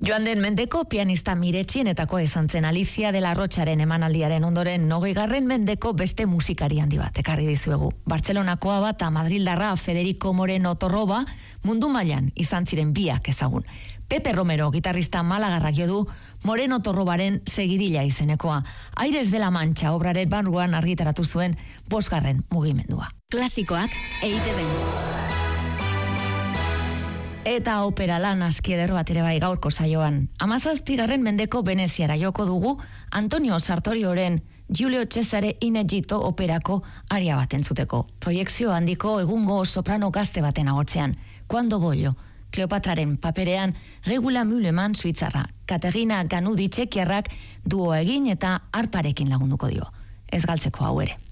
Joan den mendeko pianista miretxienetakoa izan zen Alicia de la Rocharen emanaldiaren ondoren 20. mendeko beste musikari handi bat ekarri dizuegu. Bartzelonakoa bat eta Madrildarra Federico Moreno Torroba mundu mailan izan ziren biak ezagun. Pepe Romero, gitarrista malagarrak jo du, Moreno Torrobaren segidilla izenekoa. Aires de la Mancha obraren barruan argitaratu zuen 5. mugimendua. Klasikoak EITB. Eta opera lan aski eder bat ere bai gaurko saioan. 17. mendeko Veneziara joko dugu Antonio Sartorioren Giulio Cesare in Egitto operako aria bat entzuteko. Proiekzio handiko egungo soprano gazte baten ahotsean. Cuando Bollo, Kleopatraren paperean Regula Mülleman suitzarra, Katerina Ganudi txekiarrak duo egin eta arparekin lagunduko dio. Ez galtzeko hau ere.